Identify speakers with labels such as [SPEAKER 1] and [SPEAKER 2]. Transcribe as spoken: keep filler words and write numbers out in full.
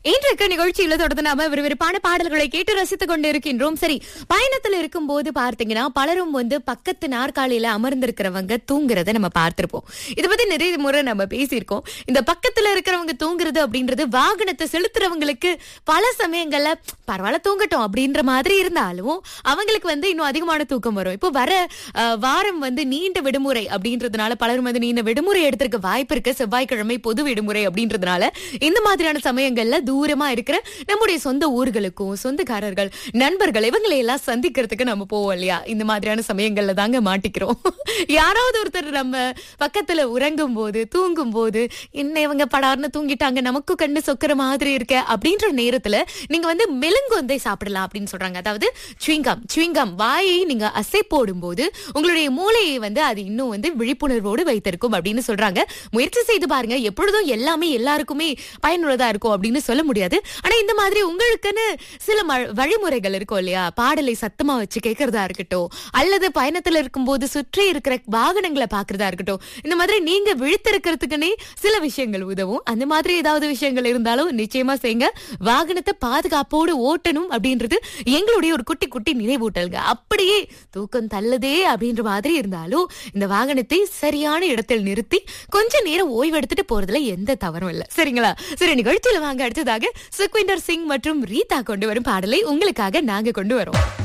[SPEAKER 1] இன்றைக்கு நிகழ்ச்சியில தொடர்ந்து நாம விறுவிறுப்பான பாடல்களை கேட்டு ரசித்துக் கொண்டு இருக்கின்றோம். சரி, பயணத்துல இருக்கும் போது பார்த்தீங்கன்னா பலரும் வந்து பக்கத்து நாற்காலியில அமர்ந்திருக்கிறவங்க தூங்குறத நம்ம பார்த்திருப்போம். இதை பத்தி நிறைய முறை நம்ம பேசியிருக்கோம். இந்த பக்கத்துல இருக்கிறவங்க தூங்குறது அப்படின்றது வாகனத்தை செலுத்துறவங்களுக்கு பல சமயங்கள்ல பரவாயில்ல தூங்கட்டும் அப்படின்ற மாதிரி இருந்தாலும் அவங்களுக்கு வந்து இன்னும் அதிகமான தூக்கம் வரும். இப்போ வர அஹ், வாரம் வந்து நீண்ட விடுமுறை அப்படின்றதுனால பலரும் வந்து நீண்ட விடுமுறை எடுத்திருக்க வாய்ப்பு இருக்கு. செவ்வாய்க்கிழமை பொது விடுமுறை அப்படின்றதுனால இந்த மாதிரியான சமயங்கள்ல தூரமா இருக்கிற நம்முடைய சொந்த ஊர்களுக்கும் சொந்தக்காரர்கள் நண்பர்கள் இவங்களை எல்லாம் சந்திக்கிறதுக்கு நம்ம போவோம் இல்லையா? இந்த மாதிரியான சமயங்கள்ல தாங்க மாட்டிக்கிறோம். யாராவது ஒருத்தர் நம்ம பக்கத்துல உறங்கும் போது தூங்கும் போது என்ன இவங்க படார்னு தூங்கிட்டாங்க நமக்கு கண்ணு சொக்கிற மாதிரி இருக்க அப்படின்ற நேரத்துல நீங்க வந்து மெலுங்கொந்தை சாப்பிடலாம் அப்படின்னு சொல்றாங்க. அதாவது சுவிங்கம் சுவிங்கம் வாயை நீங்க அசை போடும் போது உங்களுடைய மூளையை வந்து அது இன்னும் வந்து விழிப்புணர்வோடு வைத்திருக்கும் அப்படின்னு சொல்றாங்க. முயற்சி செய்து பாருங்க. எப்பொழுதும் எல்லாமே எல்லாருக்குமே பயனுள்ளதா இருக்கும் அப்படின்னு சொல்ல முடியாது. ஆனா இந்த மாதிரி உங்களுக்குன்னு சில வழிமுறைகள் இருக்கும் இல்லையா? பாடலை சத்தமா வச்சு கேட்கறதா இருக்கட்டும், அல்லது பயணத்துல இருக்கும்போது சுற்றி இருக்கிற வாகனங்களை பாக்குறதா இருக்கட்டும், இந்த மாதிரி நீங்க விழித்திருக்கிறதுக்குன்னே சில விஷயங்கள் உதவும். அந்த மாதிரி ஏதாவது விஷயங்கள் இருந்தாலும் நிச்சயமா செய்யுங்க. வாகனத்தை பாதுகாப்போடு ஓட்டணும் அப்படின்றது எங்களுடைய ஒரு குட்டி குட்டி நினைவூட்டல்ங்க. அப்படியே தூக்கம் தள்ளுதே அப்படின்ற மாதிரி இருந்தாலும் இந்த வாகனத்தை சரியான இடத்தில் நிறுத்தி கொஞ்ச நேரம் ஓய்வு எடுத்துட்டு போறதுல எந்த தவறும் இல்ல. சரிங்களா? சரி, நிகழ்ச்சியில வாங்க அடுத்ததாக சுக்விந்தர் சிங் மற்றும் ரீதா கொண்டு வரும் பாடலை உங்களுக்காக நாங்க கொண்டு வரோம்.